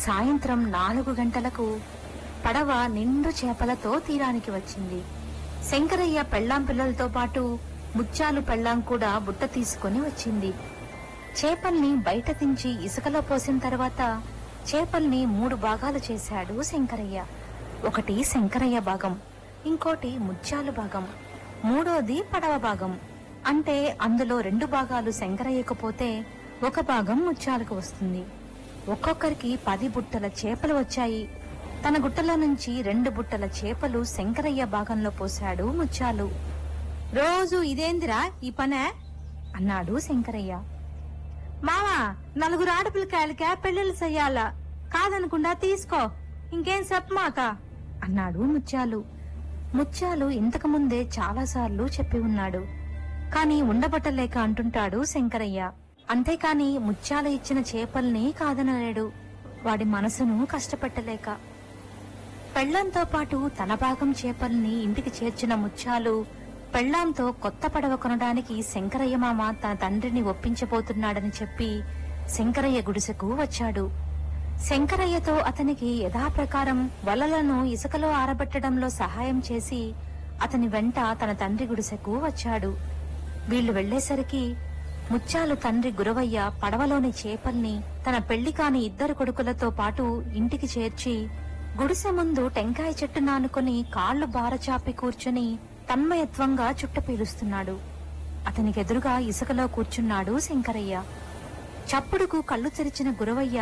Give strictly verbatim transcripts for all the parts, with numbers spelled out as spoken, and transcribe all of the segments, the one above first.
సాయంత్రం నాలుగు గంటలకు పడవ నిండు చేపలతో తీరానికి వచ్చింది. శంకరయ్య పెళ్లాం పిల్లలతో పాటు ముత్యాలు పెళ్లాం కూడా బుట్ట తీసుకుని వచ్చింది. చేపల్ని బయట దించి ఇసుకలో పోసిన తర్వాత చేపల్ని మూడు భాగాలు చేశాడు శంకరయ్య. ఒకటి శంకరయ్య భాగం, ఇంకోటి ముత్యాలు భాగం, మూడోది పడవ భాగం. అంటే అందులో రెండు భాగాలు శంకరయ్యకు పోతే ఒక భాగం ముత్యాలకు వస్తుంది. ఒక్కొక్కరికి పది బుట్టల చేపలు వచ్చాయి. తన గుట్టలో నుంచి రెండు బుట్టల చేపలు శంకరయ్య భాగంలో పోశాడు ముత్యాలు. రోజు ఇదేందిరా ఈ పనే అన్నాడు శంకరయ్య. మావా, నలుగురు ఆడపిల్లకాయలకే పెళ్లిళ్ళు చెయ్యాలా, కాదనకుండా తీసుకో, ఇంకేం చెప్పమాక అన్నాడు ముత్యాలు. ముత్యాలు ఇంతకు ముందే చాలాసార్లు చెప్పి ఉన్నాడు, కాని ఉండబట్టలేక అంటుంటాడు శంకరయ్య. అంతేకాని ముత్యాలు ఇచ్చిన చేపల్ని కాదనలేడు, వాడి మనసును కష్టపెట్టలేక. పెళ్లంతో పాటు తన భాగం చేపల్ని ఇంటికి చేర్చిన ముత్యాలు పెళ్లాంతో కొత్త పడవ కొనడానికి శంకరయ్య మామ తన తండ్రిని ఒప్పించబోతున్నాడని చెప్పి శంకరయ్య గుడిసెకు వచ్చాడు. శంకరయ్యతో అతనికి యథాప్రకారం వలలను ఇసుకలో ఆరబెట్టడంలో సహాయం చేసి అతని వెంట తన తండ్రి గుడిసెకు వచ్చాడు. వీళ్లు వెళ్లేసరికి ముత్యాలు తండ్రి గురవయ్య పడవలోని చేపల్ని తన పెళ్లి కాని ఇద్దరు కొడుకులతో పాటు ఇంటికి చేర్చి గుడిసె ముందు టెంకాయ చెట్టు నానుకొని కాళ్లు బారచాపి కూర్చుని తన్మయత్వంగా చుట్ట పీలుస్తున్నాడు. అతనికెదురుగా ఇసుకలో కూర్చున్నాడు శంకరయ్య. చప్పుడుకు కళ్ళు తెరిచిన గురవయ్య,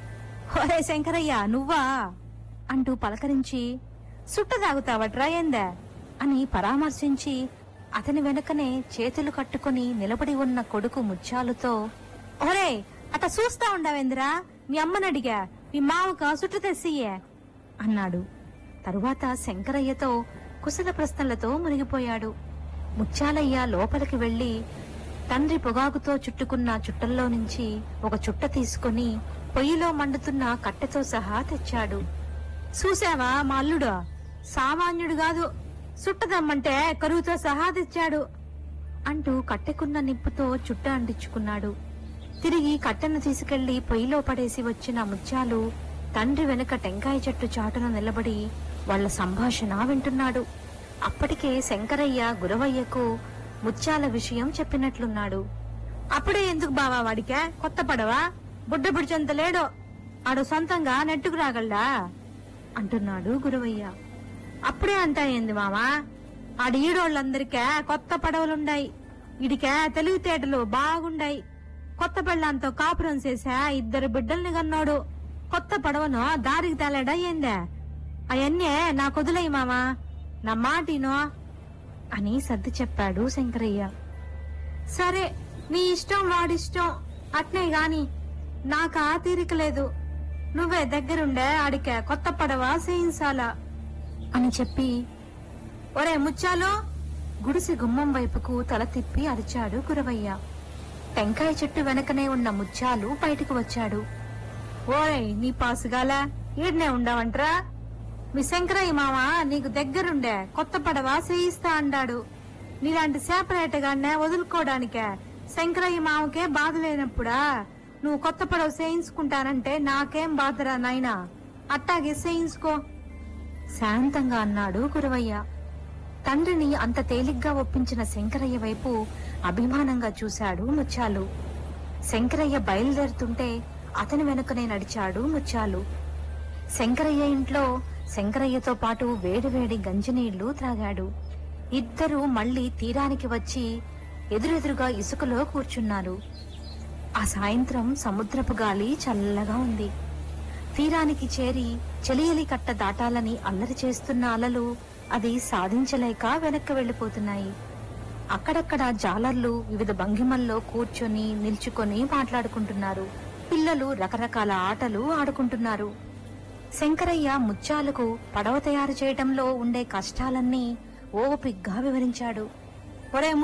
"ఒరే శంకరయ్య, నువ్వా?" అంటూ పలకరించి, "సుట్ట తాగుతావట్రా ఏందే?" అని పరామర్శించి అతని వెనుకనే చేతులు కట్టుకుని నిలబడి ఉన్న కొడుకు ముత్యాలుతో, "ఒరే, అట చూస్తా ఉండవేందిరా, మీ అమ్మనడిగా మీ మావక సుట్టు తెస్సియే" అన్నాడు. తరువాత శంకరయ్యతో కుశల ప్రశ్నలతో మునిగిపోయాడు. ముత్యాలయ్య లోపలికి వెళ్లి తండ్రి పొగాకుతో చుట్టుకున్న చుట్టల్లో నుంచి ఒక చుట్ట తీసుకుని పొయ్యిలో మండుతున్న కట్టెతో సహా తెచ్చాడు. "చూసావా మా అల్లుడు, సామాన్యుడు కాదు, సుట్టదమ్మంటే కరువుతో సహా తెచ్చాడు" అంటూ కట్టెకున్న నిప్పుతో చుట్ట అంటించుకున్నాడు. తిరిగి కట్టెను తీసుకెళ్లి పొయ్యిలో పడేసి వచ్చిన ముత్యాలు తండ్రి వెనుక టెంకాయ చెట్టు చాటున నిలబడి వాళ్ల సంభాషణ వింటున్నాడు. అప్పటికే శంకరయ్య గురవయ్యకు ముత్యాల విషయం చెప్పినట్లున్నాడు. "అప్పుడే ఎందుకు బావా వాడికే కొత్త పడవా, బుడ్డ బుడిచంత లేడో, ఆడు సొంతంగా నెట్టుకు రాగలడా" అంటున్నాడు గురవయ్య. "అప్పుడే అంటా ఏంది మామా, ఆడి ఈడోళ్ళందరికే కొత్త పడవలుండాయి, ఈడికే తెలివితేటలు బాగుండాయి, కొత్త పెళ్లాంతో కాపురం చేసా ఇద్దరు బిడ్డల్ని కన్నాడు, కొత్త పడవను దారికి తేలేడా ఏందే, అవన్నీ నా కొదులై మామా, నా మాటినో" అని సర్ది చెప్పాడు శంకరయ్య. "సరే, నీ ఇష్టం వాడిష్టం, అట్నే గాని నాకా తీరిక లేదు, నువ్వే దగ్గరుండే ఆడికే కొత్త పడవ చేయించాలా" అని చెప్పి, "ఒరే ముత్యాలు" గుడిసె గుమ్మం వైపుకు తల తిప్పి అరిచాడు గురవయ్య. టెంకాయ చెట్టు వెనకనే ఉన్న ముత్యాలు బయటకు వచ్చాడు. "ఓయ్ నీ పాసుగాల, ఈడనే ఉండవంట్రా, మీ శంకరయ్య మామ నీకు దగ్గరుండే కొత్త పడవ చేయిస్తా అన్నాడు, నీలాంటి సేపరేటగానే వదులుకోవడానికే శంకరయ్య మామకే బాధ లేనప్పుడా నువ్వు కొత్త పడవ చేయించుకుంటానంటే నాకేం బాధరా నాయనా, అట్టాగే చేయించుకో" శాంతంగా అన్నాడు గురవయ్య. తండ్రిని అంత తేలిగ్గా ఒప్పించిన శంకరయ్య వైపు అభిమానంగా చూశాడు ముత్యాలు. శంకరయ్య బయలుదేరుతుంటే అతని వెనుకనే నడిచాడు ముత్యాలు. శంకరయ్య ఇంట్లో శంకరయ్యతో పాటు వేడివేడి గంజినీళ్లు త్రాగాడు. ఇద్దరూ మళ్లీ తీరానికి వచ్చి ఎదురెదురుగా ఇసుకలో కూర్చున్నారు. ఆ సాయంత్రం సముద్రపు గాలి చల్లగా ఉంది. తీరానికి చేరి చెలియలి కట్ట దాటాలని అల్లరి చేస్తున్న అలలు అది సాధించలేక వెనక్కి వెళ్లిపోతున్నాయి. అక్కడక్కడ జాలర్లు వివిధ భంగిమల్లో కూర్చొని నిల్చుకొని మాట్లాడుకుంటున్నారు. పిల్లలు రకరకాల ఆటలు ఆడుకుంటున్నారు. శంకరయ్య ముత్యాలకు పడవ తయారు చేయటంలో ఉండే కష్టాలన్నీ ఓపిగ్గా వివరించాడు. "ఒరే